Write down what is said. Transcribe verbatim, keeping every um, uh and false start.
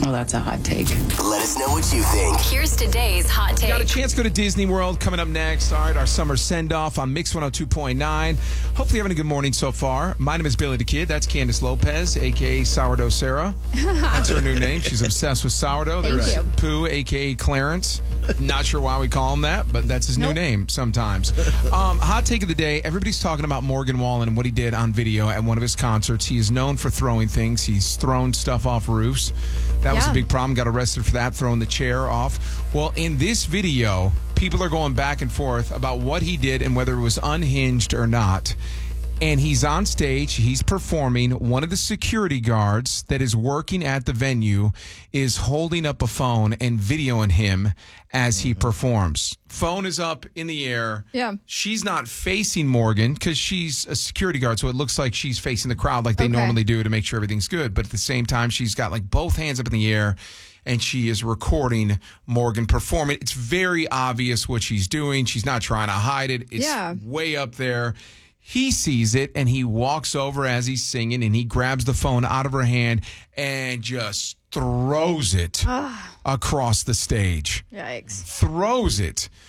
Well, that's a hot take. Let us know what you think. Here's today's hot take. Got a chance to go to Disney World coming up next. All right, our summer send-off on Mix one oh two point nine. Hopefully you're having a good morning so far. My name is Billy the Kid. That's Candace Lopez, a k a. Sourdough Sarah. That's her new name. She's obsessed with sourdough. Thank There's you. Pooh, a k a. Clarence. Not sure why we call him that, but that's his Nope. new name sometimes. Um, hot take of the day. Everybody's talking about Morgan Wallen and what he did on video at one of his concerts. He is known for throwing things. He's thrown stuff off roofs. That was a Yeah. big problem. Got arrested for that, throwing the chair off. Well, in this video, people are going back and forth about what he did and whether it was unhinged or not. And he's on stage, he's performing. One of the security guards that is working at the venue is holding up a phone and videoing him as he performs. Phone is up in the air. Yeah. She's not facing Morgan because she's a security guard, so it looks like she's facing the crowd like they Okay. normally do to make sure everything's good. But at the same time, she's got like both hands up in the air, and she is recording Morgan performing. It's very obvious what she's doing. She's not trying to hide it. It's Yeah. way up there. He sees it, and he walks over as he's singing, and he grabs the phone out of her hand and just throws it across the stage. Yikes. Throws it.